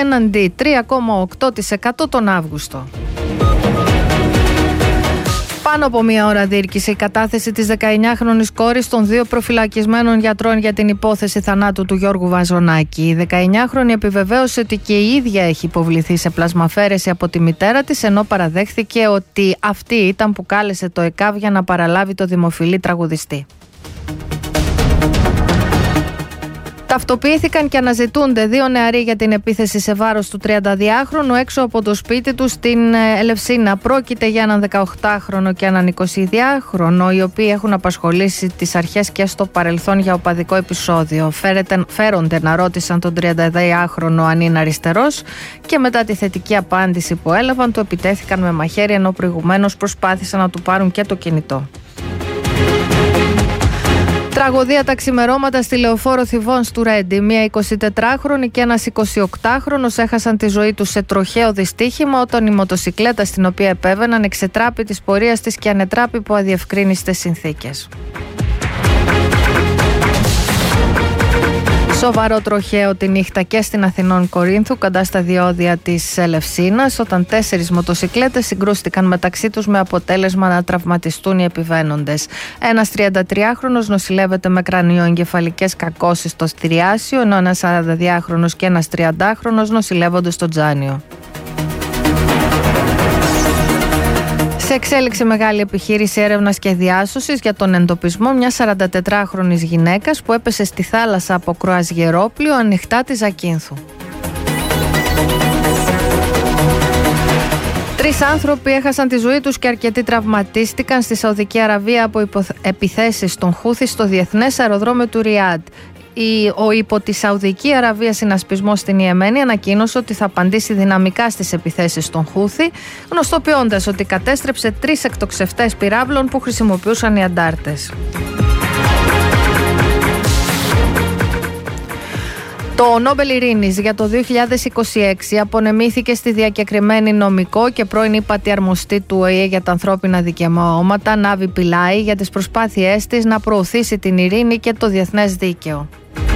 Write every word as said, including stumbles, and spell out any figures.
έναντι τρία κόμμα οκτώ τοις εκατό τον Αύγουστο. Πάνω από μία ώρα διήρκησε η κατάθεση της δεκαεννιάχρονης κόρης των δύο προφυλακισμένων γιατρών για την υπόθεση θανάτου του Γιώργου Βαζονάκη. Η δεκαεννιάχρονη επιβεβαίωσε ότι και η ίδια έχει υποβληθεί σε πλασμαφαίρεση από τη μητέρα της, ενώ παραδέχθηκε ότι αυτή ήταν που κάλεσε το ΕΚΑΒ για να παραλάβει το δημοφιλή τραγουδιστή. Ταυτοποιήθηκαν και αναζητούνται δύο νεαροί για την επίθεση σε βάρος του τριανταδυάχρονου έξω από το σπίτι του στην Ελευσίνα. Πρόκειται για έναν δεκαοκτάχρονο και έναν εικοσιδυάχρονο, οι οποίοι έχουν απασχολήσει τις αρχές και στο παρελθόν για οπαδικό επεισόδιο. Φέρεται, φέρονται να ρώτησαν τον τριανταδυάχρονο αν είναι αριστερός και μετά τη θετική απάντηση που έλαβαν, του επιτέθηκαν με μαχαίρι, ενώ προηγουμένως προσπάθησαν να του πάρουν και το κινητό. Τραγωδία τα ξημερώματα στη Λεωφόρο Θηβών του Ρέντι. Μία εικοσιτετράχρονη και ένας εικοσιοκτάχρονος έχασαν τη ζωή τους σε τροχαίο δυστύχημα όταν η μοτοσικλέτα στην οποία επέβαιναν εξετράπη της πορείας της και ανετράπη υπό αδιευκρίνιστες συνθήκες. Σοβαρό τροχαίο τη νύχτα και στην Αθηνών Κορίνθου, κοντά στα διόδια της Ελευσίνας, όταν τέσσερις μοτοσικλέτες συγκρούστηκαν μεταξύ τους με αποτέλεσμα να τραυματιστούν οι επιβαίνοντες. Ένας τριαντατριάχρονος νοσηλεύεται με κρανιοεγκεφαλικές κακώσεις στο Στυριάσιο, ενώ ένας σαρανταδυάχρονος και ένας τριαντάχρονος νοσηλεύονται στο Τζάνιο. Σε εξέλιξη μεγάλη επιχείρηση έρευνας και διάσωσης για τον εντοπισμό μιας σαραντατετράχρονης γυναίκας που έπεσε στη θάλασσα από κρουαζιερόπλοιο ανοιχτά της Ζακίνθου. Τρεις άνθρωποι έχασαν τη ζωή τους και αρκετοί τραυματίστηκαν στη Σαουδική Αραβία από επιθέσεις των Χούθι στο διεθνές αεροδρόμιο του Ριάντ. Ο υπό τη Σαουδική Αραβία συνασπισμός στην Ιεμένη ανακοίνωσε ότι θα απαντήσει δυναμικά στις επιθέσεις των Χούθι, γνωστοποιώντας ότι κατέστρεψε τρεις εκτοξευτές πυράβλων που χρησιμοποιούσαν οι αντάρτες. Το Νόμπελ Ειρήνης για το δύο χιλιάδες είκοσι έξι απονεμήθηκε στη διακεκριμένη νομικό και πρώην ύπατη αρμοστή του Ο Ε Ε για τα ανθρώπινα δικαιώματα, Νάβη Πιλάη, για τις προσπάθειές της να προωθήσει την ειρήνη και το διεθνές δίκαιο.